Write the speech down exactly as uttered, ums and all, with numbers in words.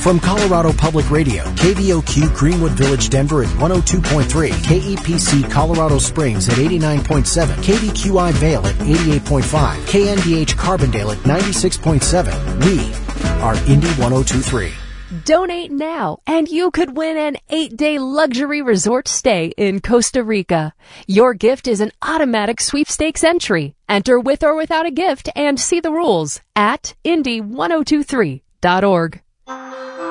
From Colorado Public Radio, K V O Q Greenwood Village, Denver at one oh two point three, K E P C Colorado Springs at eighty-nine point seven, K V Q I Vail at eighty-eight point five, K N D H Carbondale at ninety-six point seven. We are Indy one oh two point three. Donate now, and you could win an eight-day luxury resort stay in Costa Rica. Your gift is an automatic sweepstakes entry. Enter with or without a gift and see the rules at Indy ten twenty-three dot org.